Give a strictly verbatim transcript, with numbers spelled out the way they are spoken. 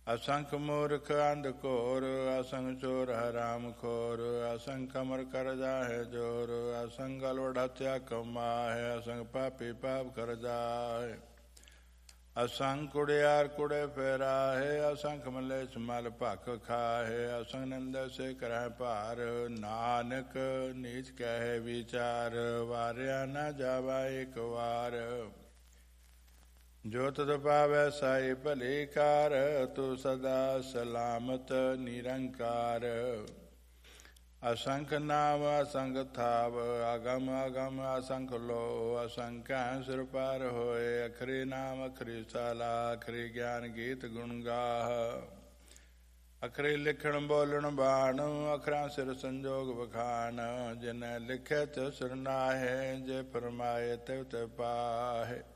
असंख मूर्ख अंध कोर, असंग चोर हराम खोर, असंग कमर कर जाहे जोर, असंग गलवड़ हत्या कमाए, असंग पापी पाप कर जाए, असंग कुड़ियार कुड़े फेराहे, असंख मलेच मल भख खाहे, असंग निंद से करह पार, नानक नीच कहे विचार, वार्या न जावा एक वार, जो तुध पावै साई भली कार, तू सदा सलामत निरंकार, असंख नाम असंख थाव, अगम अगम असंख लो, असंख सिर पार होए, अखरी नाम अखरी साला, अखरी ज्ञान गीत गुण गाह, अखरी लिखण बोलण बाण, अखरा सिर संजोग बखान, जिन लिखे त्यों सिर नाहे, जे फरमाए त्यों ते पाहे,